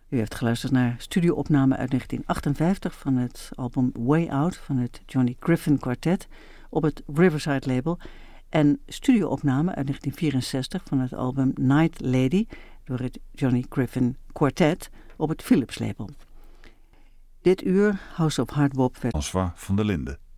U heeft geluisterd naar studioopname uit 1958 van het album Way Out van het Johnny Griffin Quartet op het Riverside label en studioopname uit 1964 van het album Night Lady door het Johnny Griffin Quartet op het Philips label. Dit uur House of Hard Bop werd François van der Linden.